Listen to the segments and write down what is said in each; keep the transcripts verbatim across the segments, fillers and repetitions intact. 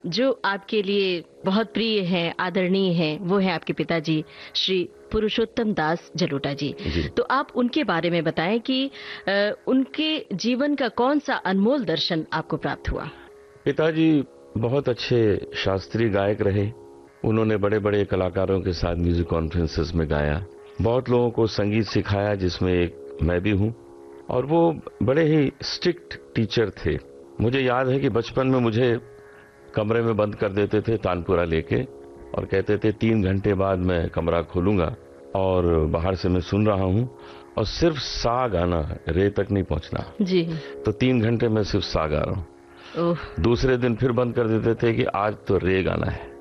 जो आपके लिए बहुत प्रिय हैं, आदरणीय हैं, वो है आपके पिताजी श्री पुरुषोत्तम दास जलोटा जी। जी। तो आप उनके बारे में बताएं कि अ, उनके जीवन का कौन सा अनमोल दर्शन आपको प्राप्त हुआ? पिताजी बहुत अच्छे शास्त्रीय गायक रहे। उन्होंने बड़े बड़े कलाकारों के साथ म्यूजिक कॉन्फ्रेंसेस में गाया, बहुत लोगों को संगीत सिखाया, जिसमें एक मैं भी हूँ। और वो बड़े ही स्ट्रिक्ट टीचर थे। मुझे याद है कि बचपन में मुझे कमरे में बंद कर देते थे तानपुरा लेके, और कहते थे तीन घंटे बाद मैं कमरा खोलूंगा और बाहर से मैं सुन रहा हूँ और सिर्फ सा गाना, रे तक नहीं पहुंचना। जी। तो तीन घंटे में सिर्फ सा गा रहा हूँ। ओह। दूसरे दिन फिर बंद कर देते थे कि आज तो रे गाना है,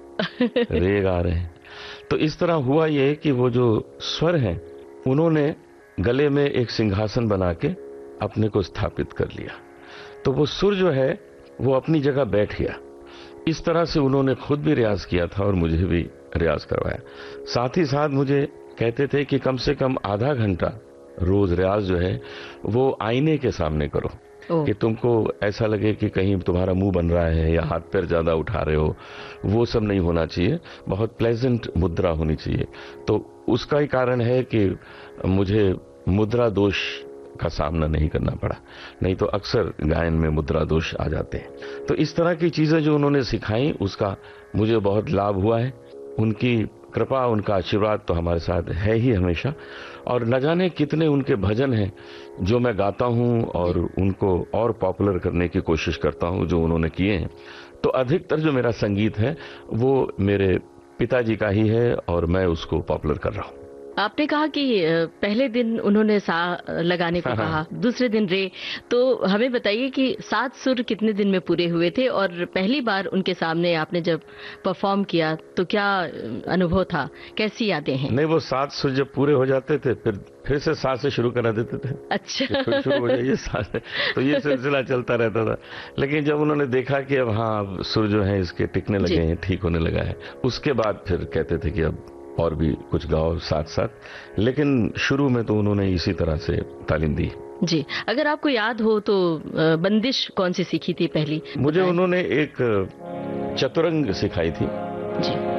रे गा रहे हैं। तो इस तरह हुआ ये कि वो जो स्वर हैं, उन्होंने गले में एक सिंहासन बना के अपने को स्थापित कर लिया। तो वो सुर जो है वो अपनी जगह बैठ गया। इस तरह से उन्होंने खुद भी रियाज किया था और मुझे भी रियाज करवाया। साथ ही साथ मुझे कहते थे कि कम से कम आधा घंटा रोज रियाज जो है वो आईने के सामने करो, कि तुमको ऐसा लगे कि कहीं तुम्हारा मुंह बन रहा है या हाथ पैर ज्यादा उठा रहे हो, वो सब नहीं होना चाहिए। बहुत प्लेजेंट मुद्रा होनी चाहिए। तो उसका ही कारण है कि मुझे मुद्रा दोष का सामना नहीं करना पड़ा, नहीं तो अक्सर गायन में मुद्रा दोष आ जाते हैं। तो इस तरह की चीजें जो उन्होंने सिखाई, उसका मुझे बहुत लाभ हुआ है। उनकी कृपा, उनका आशीर्वाद तो हमारे साथ है ही हमेशा। और न जाने कितने उनके भजन हैं जो मैं गाता हूं और उनको और पॉपुलर करने की कोशिश करता हूं, जो उन्होंने किए हैं। तो अधिकतर जो मेरा संगीत है वो मेरे पिताजी का ही है और मैं उसको पॉपुलर कर रहा हूं। आपने कहा कि पहले दिन उन्होंने सा लगाने को कहा, दूसरे दिन रे। तो हमें बताइए कि सात सुर कितने दिन में पूरे हुए थे, और पहली बार उनके सामने आपने जब परफॉर्म किया तो क्या अनुभव था, कैसी यादें हैं? नहीं, वो सात सुर जब पूरे हो जाते थे फिर फिर से सात से शुरू करा देते थे। अच्छा। फिर शुरू हो जाइए सात, तो ये सिलसिला चलता रहता था। लेकिन जब उन्होंने देखा कि अब हाँ सुर जो है इसके टिकने लगे हैं, ठीक होने लगा है, उसके बाद फिर कहते थे कि अब और भी कुछ गाओ साथ साथ। लेकिन शुरू में तो उन्होंने इसी तरह से तालीम दी। जी। अगर आपको याद हो तो बंदिश कौन सी सीखी थी पहली? मुझे उन्होंने एक चतुरंग सिखाई थी। जी।